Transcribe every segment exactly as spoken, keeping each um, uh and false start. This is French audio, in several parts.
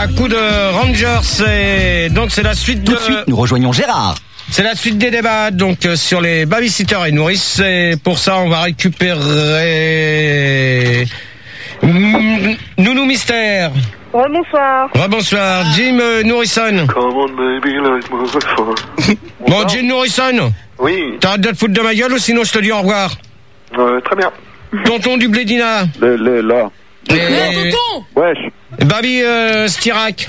à coup de Rangers. Et donc c'est la suite de... Tout de suite, nous rejoignons Gérard. C'est la suite des débats donc euh, sur les babysitters et nourrices. Et pour ça, on va récupérer Mmh, Nounou Mystère. Rebonsoir. Rebonsoir. Jim euh, Nourrisson. Come on baby, like my phone. Bon, Jim Nourrisson. Oui. T'arrêtes de te foutre de ma gueule ou sinon je te dis au revoir. Euh, très bien. Tonton du Blédina. Le, le, là. Et... tonton. Wesh. Baby euh, Stirac.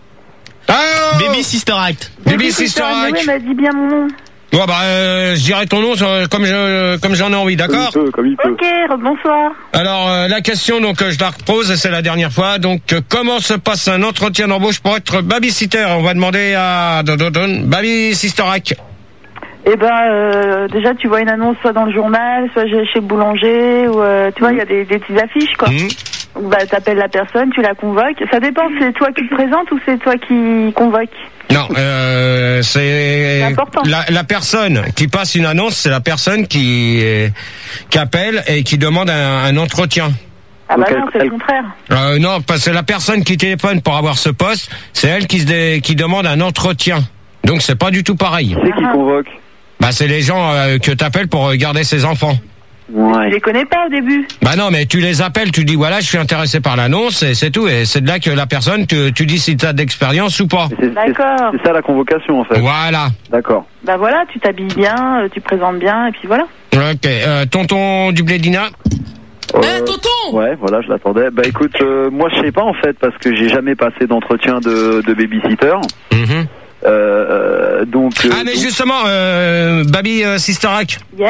Ah, Baby Sister Act. Baby Sister Act. Oui, m'a dit bien mon nom. Ouais, bah, euh, je dirais ton nom euh, comme je, comme j'en ai envie, d'accord? Comme il peut, comme il peut. Ok, bonsoir. Alors, euh, la question, donc, euh, je la repose, et c'est la dernière fois. Donc, euh, comment se passe un entretien d'embauche pour être babysitter? On va demander à Don, Don, Don, Baby Sister Act. Eh ben, euh, déjà, tu vois une annonce soit dans le journal, soit chez le boulanger, ou euh, tu vois, il y a des, des petites affiches, quoi. Mmh. Bah, t'appelles la personne, tu la convoques. Ça dépend, c'est toi qui te présentes ou c'est toi qui convoque? Non, euh, c'est C'est important. la, la personne qui passe une annonce, c'est la personne qui, euh, qui appelle et qui demande un, un entretien. Ah bah Donc, non, elle- c'est le elle- contraire. Euh, non, parce que la personne qui téléphone pour avoir ce poste, c'est elle qui, se dé- qui demande un entretien. Donc c'est pas du tout pareil. C'est qui convoque? Bah c'est les gens euh, que t'appelles pour euh, garder ses enfants. Je Ouais. les connais pas au début. Bah non, mais tu les appelles, tu dis voilà, je suis intéressé par l'annonce et c'est tout. Et c'est de là que la personne, tu, tu dis si t'as d'expérience ou pas. C'est- c'est- D'accord. C'est ça la convocation en fait. Voilà. D'accord. Bah voilà, tu t'habilles bien, euh, tu te présentes bien, et puis voilà. Ok. Euh, tonton du Blédina. Euh, Eh, tonton. Ouais, voilà, je l'attendais. Bah écoute, euh, moi je sais pas en fait parce que j'ai jamais passé d'entretien de, de babysitter. Mhm. Euh, donc. euh, Ah mais donc- justement, euh, Baby euh, Sisterac. Yes.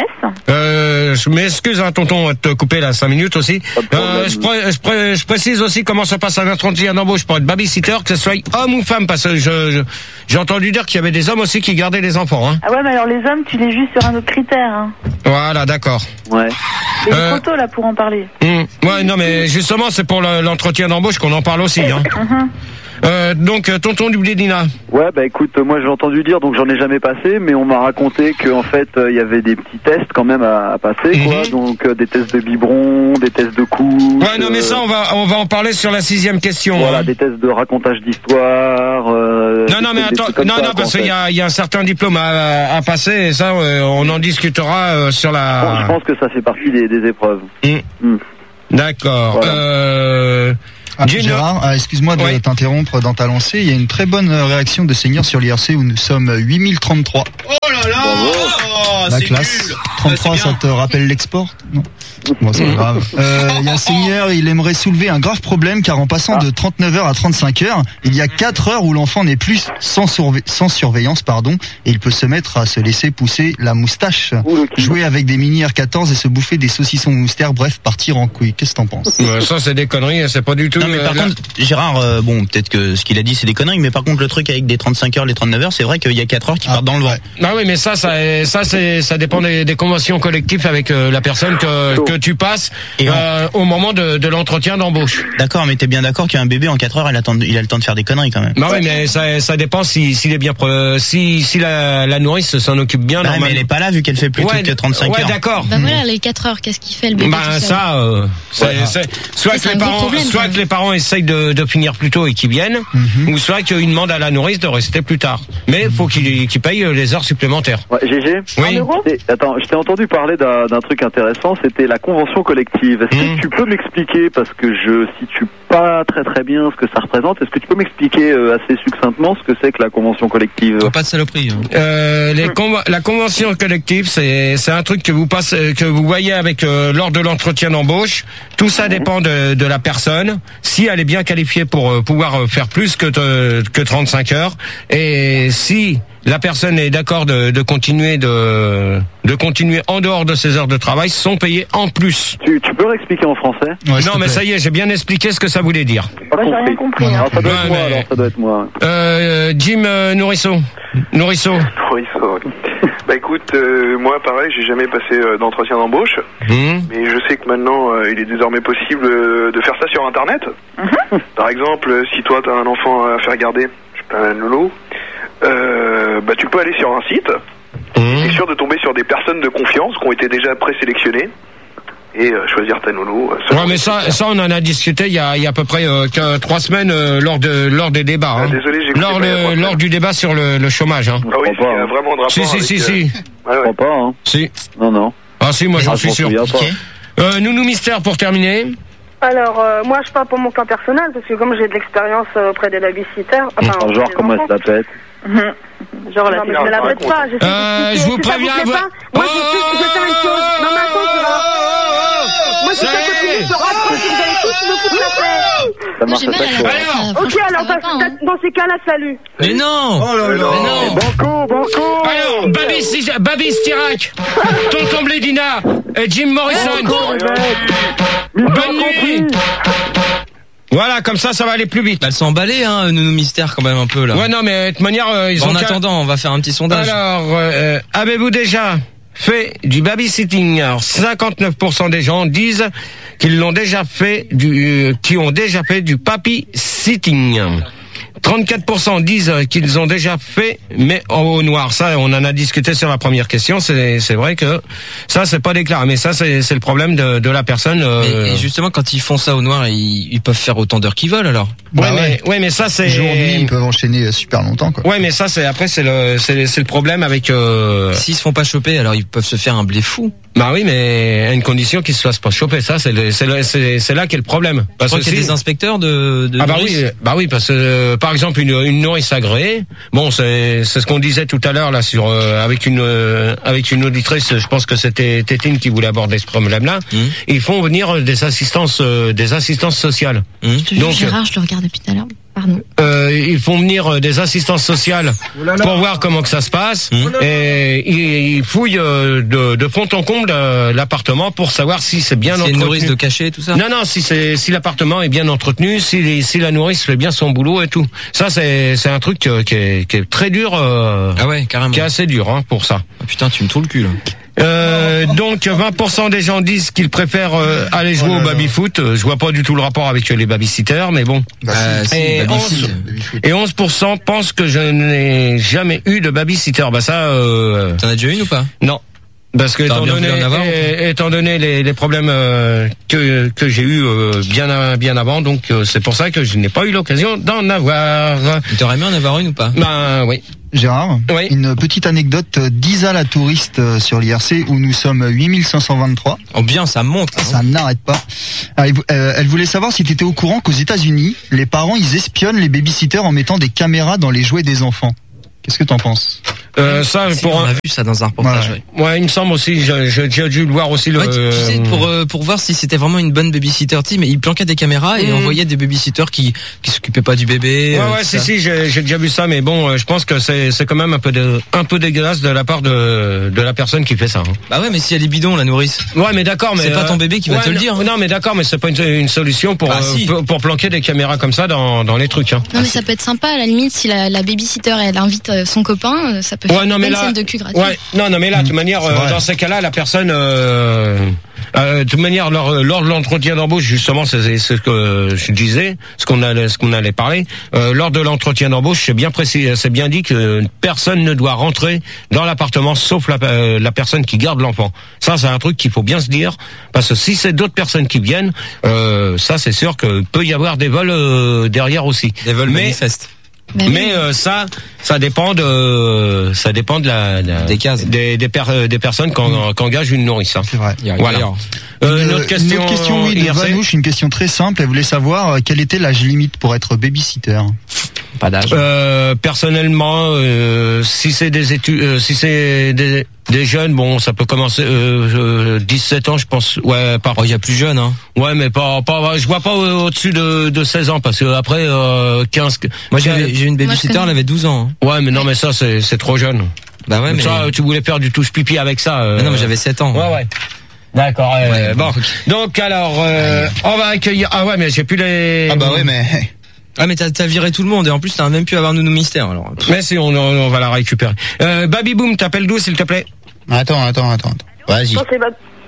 Euh, je m'excuse, hein, tonton, de te couper là cinq minutes aussi. Pas de problème. Euh, je, pré- je, pré- je précise aussi comment se passe un entretien d'embauche pour être babysitter, que ce soit homme ou femme, parce que je, je- j'ai entendu dire qu'il y avait des hommes aussi qui gardaient les enfants. Hein. Ah ouais, mais alors les hommes, tu les juges sur un autre critère, hein. Voilà, d'accord. Ouais. Il est Euh, trop tôt, là, pour en parler. Hum. Ouais, non, mais justement, c'est pour le- l'entretien d'embauche qu'on en parle aussi. Hein. Mhm. Euh, donc, euh, tonton du Blédina. Ouais, bah écoute, euh, moi j'ai entendu dire, donc j'en ai jamais passé, mais on m'a raconté qu'en fait euh, il y avait des petits tests quand même à, à passer, quoi. Mhm. Donc euh, des tests de biberon, des tests de couches. Ouais, non, mais ça, on va, on va en parler sur la sixième question. Voilà, hein. des tests de racontage d'histoire. Euh, Non, non, mais des- des attends, trucs comme non, ça, non, quoi, parce en qu'il fait. y a, il y a un certain diplôme à, à passer, et ça, euh, on en discutera euh, sur Bon, je la... pense que ça fait partie des, des épreuves. Hum. Hum. D'accord. Voilà. Euh... Ah, Gino- Gérard, ah, excuse-moi de Oui. t'interrompre dans ta lancée. Il y a une très bonne euh, réaction de seniors sur l'I R C où nous sommes huit mille trente-trois. Oh là là. Oh, La c'est classe. nul. trente-trois, Ouais, c'est ça bien. te rappelle l'export? Non. Bon, c'est pas grave. Euh, Il y a un seigneur, il aimerait soulever un grave problème car en passant de trente-neuf heures à trente-cinq heures, il y a quatre heures où l'enfant n'est plus sans, surve- sans surveillance, pardon, et il peut se mettre à se laisser pousser la moustache, Ouh, le kilo. jouer avec des mini R quatorze et se bouffer des saucissons moustaires, bref, partir en couille. Qu'est-ce que t'en penses? Ouais, ça, c'est des conneries, c'est pas du tout... Non mais euh, par la- contre, Gérard, euh, bon, peut-être que ce qu'il a dit c'est des conneries, mais par contre le truc avec des trente-cinq heures, les trente-neuf heures, c'est vrai qu'il y a quatre heures qui Ah, partent dans le vent. ouais. Ah oui, mais ça, ça, ça, c'est, ça dépend des, des conventions collectives avec euh, la personne que, que tu passes Et on- euh, au moment de, de l'entretien d'embauche. D'accord, mais t'es bien d'accord qu'un bébé en quatre heures, il, attend, il a le temps de faire des conneries quand même. Bah oui, mais ça, ça dépend si, s'il est bien, pre- si, si la, la nourrice s'en occupe bien. Bah, mais normalement. elle est pas là vu qu'elle fait plus ouais, que trente-cinq ouais, heures. d'accord. Bah voilà, les quatre heures, qu'est-ce qu'il fait le bébé Bah tout seul? ça, euh, c'est, Voilà. c'est- soit C'est que les un gros parents, problème, soit quand que les parents essayent de, de finir plus tôt et qu'ils viennent, Mhm. ou soit qu'ils demandent à la nourrice de rester plus tard. Mais il faut qu'ils, qu'ils payent les heures supplémentaires. Ouais, G G. Oui. euros Et- Attends, je t'ai entendu parler d'un d'un truc intéressant, c'était la convention collective. Est-ce Mmh. que tu peux m'expliquer, parce que je situe pas très très bien ce que ça représente, est-ce que tu peux m'expliquer euh, assez succinctement ce que c'est que la convention collective? Pas de saloperie. Hein. Euh, les conv- la convention collective, c'est c'est un truc que vous passez, que vous voyez avec euh, lors de l'entretien d'embauche. Tout ça dépend de, de la personne, si elle est bien qualifiée pour euh, pouvoir euh, faire plus que de- que trente-cinq heures, et si la personne est d'accord de, de continuer de de continuer en dehors de ses heures de travail, sont payés en plus. Tu, tu peux réexpliquer en français? Ouais, s'il non, te mais plaît. ça y est, j'ai bien expliqué ce que ça voulait dire. Pas Moi, j'ai rien compris, hein. Alors, ça doit Ouais, être moi, mais- alors ça doit être moi. Euh, Jim euh, Nourrisseau, Nourrisseau. Oui, ça, oui. Bah écoute, euh, moi pareil, j'ai jamais passé euh, d'entretien d'embauche, Hum. mais je sais que maintenant euh, il est désormais possible euh, de faire ça sur internet. Par exemple, euh, si toi t'as un enfant à faire garder, je sais pas, un loulou, euh, bah tu peux aller sur un site, Hum. t'es sûr de tomber sur des personnes de confiance qui ont été déjà présélectionnées, et euh, choisir ta nounou. euh, Ouais, selon mais les ça, critères. ça, on en a discuté il y a, il y a à peu près euh, que trois semaines euh, lors de lors des débats. Ah, Hein. désolé, j'ai écouté Lors pas il y a trois le, lors semaines. du débat sur le, le chômage. Hein. Ah oui, Je crois il y a pas, hein. vraiment de rapport Si, si, avec, si, euh, si, ouais, Je ouais. crois pas, hein. si. Non, non. Ah si, moi Ah, j'en je suis m'en sûr. souviens pas. Ok. Euh, Nounou Mystère pour terminer. Alors, euh, moi, je parle pour mon cas personnel, parce que comme j'ai de l'expérience euh, auprès des babysitters, enfin, Genre, auprès des comment elle enfants. s'appelle? Genre la Non, mais je me la pète pas, j'essaie Euh, d'expliquer. je vous Si ça préviens, plaît vous- pas, moi, je sais, je vais faire une chose. Non, mais attends, je vais- Moi, si ça continue de se rapprocher, vous allez tous me foutre la paix. Ça Moi, marche j'ai à mal à chaque la fois. tête. Alors, euh, Ok, franchement, alors, ça va dans, pas, hein. dans ces cas-là, salut. Mais non. Oh là là. Mais non. Banco, banco. Alors, Babis, Babis Tirac, Tonton Blédina, et Jim Morrison. Bonne nuit. Voilà, comme ça, ça va aller plus vite. Bah, elles sont emballées, hein, Nounou Mystère, quand même, un peu, là. Ouais, non, mais de toute manière, euh, ils Bon, ont... en qu'à- attendant, on va faire un petit sondage. Alors, euh, avez-vous déjà fait du babysitting? Alors, cinquante-neuf pour cent des gens disent qu'ils l'ont déjà fait, du, euh, qui ont déjà fait du papy-sitting. trente-quatre pour cent disent qu'ils ont déjà fait, mais au noir. Ça, on en a discuté sur la première question. C'est, c'est vrai que ça, c'est pas déclaré. Mais ça, c'est, c'est le problème de, de la personne. Euh... Et, et justement, quand ils font ça au noir, ils, ils peuvent faire autant d'heures qu'ils veulent, alors. Ouais, Bah mais, ouais, mais ça, c'est... Jour nuit, ils peuvent enchaîner super longtemps, quoi. Ouais, mais ça, c'est après, c'est le, c'est, c'est le problème avec. Euh... S'ils se font pas choper, alors ils peuvent se faire un blé fou. Bah oui, mais à une condition qu'ils se fassent pas choper. Ça, c'est, le, c'est, le, c'est, c'est là qu'est le problème. Je crois qu'il y a si- des inspecteurs de, de Ah bah nourrices. oui, bah oui, parce que euh, par exemple une, une nourrice agréée, bon c'est c'est ce qu'on disait tout à l'heure là sur euh, avec une euh, avec une auditrice, je pense que c'était Tétine qui voulait aborder ce problème-là. Mmh. Ils font venir des assistances euh, des assistances sociales. Mmh. Je te jure, Donc, Gérard, je le regarde depuis tout à l'heure. Pardon. Euh, ils font venir euh, des assistances sociales pour voir comment que ça se passe Mmh. et ils, ils fouillent euh, de, de fond en comble euh, l'appartement pour savoir si c'est bien C'est une entretenu. nourrice de cachet et tout ça. Non, non, si c'est si l'appartement est bien entretenu, si si la nourrice fait bien son boulot et tout. Ça, c'est c'est un truc euh, qui est qui est très dur, euh, Ah ouais, carrément. qui est assez dur hein, pour ça. Ah, putain, tu me trouves le cul, là. Euh, donc vingt pour cent des gens disent qu'ils préfèrent euh, aller jouer Oh là au là. baby-foot. Euh, Je vois pas du tout le rapport avec euh, les babysitters, mais bon. Bah, Ah, si. si, Et baby-foot. onze Et onze pour cent pensent que je n'ai jamais eu de babysitter. Bah ça, euh, T'en as déjà une ou pas? non. Parce que T'aurais étant bien donné, voulu en avoir, ou eh, étant donné les, les problèmes euh, que que j'ai eu euh, bien bien avant, donc euh, c'est pour ça que je n'ai pas eu l'occasion d'en avoir. T'aurais aimé en avoir une ou pas? Ben oui. Gérard, Oui. une petite anecdote d'Isa la touriste euh, sur l'I R C où nous sommes huit mille cinq cent vingt-trois. Oh bien, ça monte. hein. Ça n'arrête pas. Alors, il vou- euh, elle voulait savoir si tu étais au courant qu'aux États-Unis, les parents ils espionnent les babysitters en mettant des caméras dans les jouets des enfants. Qu'est-ce que t'en penses? Euh, ça Si, pour on un- a vu ça dans un reportage. Ouais. Ouais. ouais, il me semble aussi. je- je- J'ai dû le voir aussi le. Ouais, tu, tu sais, pour euh, pour voir si c'était vraiment une bonne babysitter, tu sais, mais ils planquaient des caméras et Mhm. envoyaient des babysitters qui qui s'occupaient pas du bébé. Ouais, euh, ouais, tout si, ça. si, j'ai j'ai déjà vu ça, mais bon, euh, je pense que c'est c'est quand même un peu de, un peu dégueulasse de la part de de la personne qui fait ça. Hein. Bah ouais, mais si elle est bidon, la nourrice. Ouais, mais d'accord, mais C'est pas euh, ton bébé qui va ouais, te le non- dire, hein. Non, mais d'accord, mais c'est pas une, une solution pour Ah, euh, si. pour, pour planquer des caméras comme ça dans dans les trucs. Hein. Non, mais ça peut être sympa, à la limite, si la, la babysitter, elle invite euh, son copain, euh, ça peut Ouais, faire non, une mais bonne là- scène de cul gratuit. Ouais, non, non, mais là, de toute manière, c'est euh, vrai. dans ces cas-là, la personne, euh, euh, de toute manière, lors, lors de l'entretien d'embauche, justement, c'est c'est ce que je disais, ce qu'on allait, ce qu'on allait parler. Euh, lors de l'entretien d'embauche, c'est bien précis, c'est bien dit que personne ne doit rentrer dans l'appartement, sauf la, euh, la personne qui garde l'enfant. Ça, c'est un truc qu'il faut bien se dire, parce que si c'est d'autres personnes qui viennent, euh, ça, c'est sûr que peut y avoir des vols euh, derrière aussi. Des vols Mais- manifestes. Bah oui. Mais euh, ça, ça dépend de, ça dépend de la, la- Des cases. des des, per- des personnes qu'en- qu'engage une nourrice. Hein. C'est vrai. Il y a- Voilà. d'ailleurs. Euh, Une, une autre question, une autre question, oui, de I R C. Vanouche, une question très simple. Elle voulait savoir euh, quel était l'âge limite pour être babysitter. Pas d'âge. Euh, personnellement, euh, si c'est des études, euh, si c'est des, des jeunes, bon, ça peut commencer euh, euh, dix-sept ans, je pense. Ouais, par. Oh, il y a plus jeune, hein. Ouais, mais pas, pas. Je vois pas au- au-dessus de, de seize ans, parce que après euh, quinze. Moi, j'ai j'ai une Moi, je babysitter, connais. elle avait douze ans. hein. Ouais, mais non, mais ça, c'est c'est trop jeune. Bah ouais, mais. Ça, tu voulais faire du touche pipi avec ça. euh, Mais non, mais j'avais sept ans. Ouais, ouais. D'accord. euh, Ouais, bon. ok. Donc alors, euh, on va accueillir. Ah ouais, mais j'ai plus les. Ah bah ouais, mais Ah, mais t'as t'as viré tout le monde et en plus, t'as même pu avoir Nounou Mystère, alors. Mais si, on, on, on va la récupérer. Euh, Baby Boom, t'appelles d'où, s'il te plaît? Attends, attends, attends. attends. Vas-y. Non, c'est ba-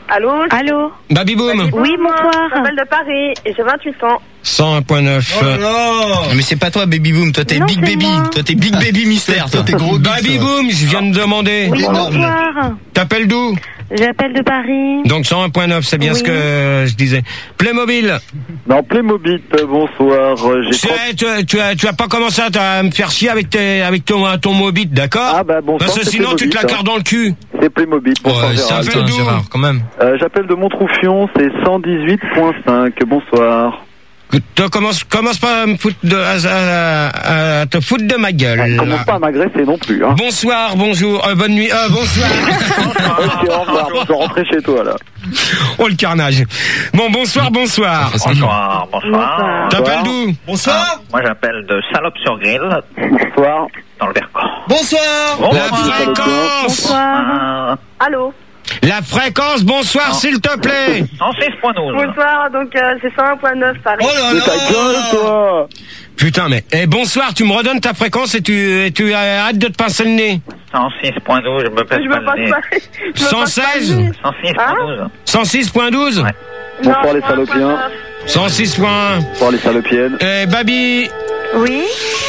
Allô? Allô? Baby Boom. Oui, bonsoir. Je m'appelle de Paris et j'ai vingt-huit ans. cent un point neuf. Non, mais c'est pas toi, Baby Boom. Toi, t'es Non, Big c'est Baby. moi. Toi, t'es Big Baby Mystère. Toi, t'es gros Baby Boom, je viens de demander. Oui, Énorme. bonsoir. T'appelles d'où? J'appelle de Paris. Donc cent un point neuf, c'est bien Oui. ce que je disais. Playmobil. Non, Playmobil, euh, bonsoir. euh, J'ai Tu, trente as- tu, as- tu, as- tu as pas commencé à, t- à me faire chier avec, tes, avec ton, ton Mobit, d'accord? Ah bah bonsoir, Parce que c'est sinon tu te la Playmobil, carres dans le cul. C'est Playmobil. Bonsoir, Ouais, Gérald. ça Gérald. fait Gérard, quand même. Euh, J'appelle de Montroufion, c'est cent dix-huit point cinq. Bonsoir. Tu commences, commence pas à me foutre de, à, à- à te foutre de ma gueule. Ah, commence pas à m'agresser non plus. Hein. Bonsoir, bonjour, euh, bonne nuit, euh, bonsoir. Ok, au revoir. Je vais rentrer chez toi là. Oh le carnage. Bon, bonsoir, bonsoir. Bonsoir, bonsoir. T'appelles d'où? Bonsoir. Moi j'appelle de Salope-sur-Grill, Bonsoir. dans le Vercors. Bonsoir. La fréquence. Bonsoir. Allô? La fréquence, bonsoir, s'il te plaît. cent six point douze. Bonsoir, donc euh, c'est cent un point neuf Paris. Oh là Mais ta gueule, là. toi. Putain, mais, eh, bonsoir, tu me redonnes ta fréquence et tu, et tu arrêtes de te pincer le nez. cent six point douze, je me pèse Je pas me passe le nez. pas. je me cent passe pas seize. le nez. cent six point douze. cent six point douze. Ouais. Bonsoir Non, les cent un point salopiens. neuf. cent six point un. Bonsoir les salopiennes. Eh, Babi, Oui?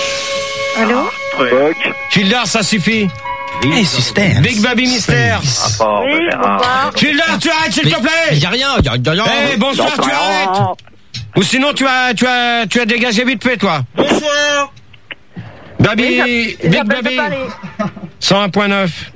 Allô? Fuck. Fildar, ça suffit. Hey, suspense. Big Baby Mystère. Rapport Oui, de Gérard. bonsoir. Fildar, tu arrêtes, s'il Mais te plaît. y a rien, y a, y a rien. Eh, bonsoir, tu arrêtes. Ou sinon, tu as, tu as, tu as dégagé vite fait, toi. Bonsoir. Babi, Oui, Big j'appelle de Baby, Paris. cent un point neuf.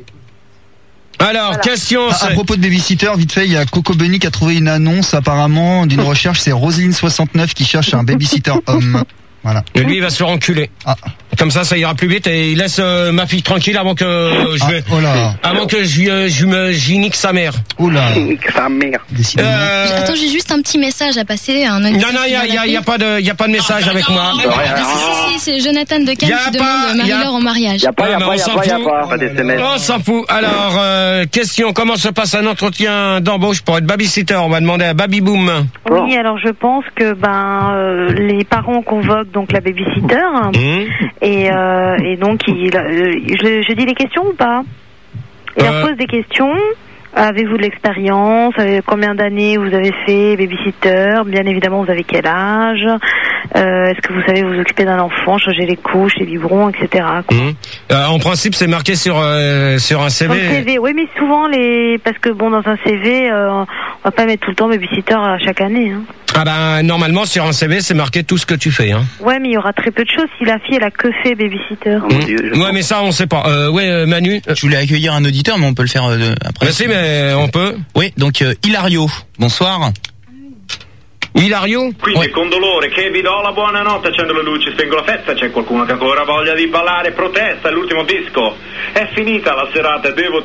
Alors, Voilà. question. À, à c'est- propos de babysitter, vite fait, il y a Coco Bunny qui a trouvé une annonce apparemment d'une recherche. C'est Roselyne soixante-neuf qui cherche un babysitter homme. Voilà. Et lui, il va se faire enculer. Ah. Comme ça, ça ira plus vite et il laisse euh, ma fille tranquille avant que euh, je Ah, vais- oh là. avant que je, lui, euh, je me, j'y nique sa mère. Oh là. Sa mère. Décidément. Euh, Attends, j'ai juste un petit message à passer à un ami. non, non, il y a, y a, y a pas de, y a pas de message avec moi. Ah, si, si, si, c'est Jonathan de Y Cannes a qui pas- demande y a- Marie-Laure en mariage. Y a pas, y Ah, a mais pas, on y a s'en pas, y a fout. pas. Pas d'S M S. On s'en fout. Alors, euh, question, comment se passe un entretien d'embauche pour être babysitter? On va demander à Baby Boom. Oui, alors je pense que ben euh, les parents convoquent donc la babysitter Hum. et, euh, et donc il, euh, je, je dis les questions ou pas? Il Euh. leur pose des questions. Avez-vous de l'expérience? Avez- Combien d'années vous avez fait babysitter? Bien évidemment, vous avez quel âge? Euh, Est-ce que vous savez vous occuper d'un enfant, changer les couches, les biberons, et cetera quoi. Hum. Euh, en principe, c'est marqué sur, euh, sur un C Dans le C V. V, oui, mais souvent les, parce que bon, dans un C V, euh, on va pas mettre tout le temps babysitter à chaque année. Hein. Ah ben, normalement, sur un C V, c'est marqué tout ce que tu fais. Hein. Ouais, mais il y aura très peu de choses si la fille elle a que fait babysitter. Hum. Ouais, mais ça, on sait pas. Euh, ouais, euh, Manu. euh, Je voulais accueillir un auditeur, mais on peut le faire euh, après. bah si, mais on peut. Oui, donc euh, Hilario. Bonsoir. Hilario? Quindi con dolore che vi do la buonanotte, accendo le luci, spengo la festa, c'è qualcuno che ancora ha voglia di ballare, protesta, è l'ultimo disco, è finita la serata, devo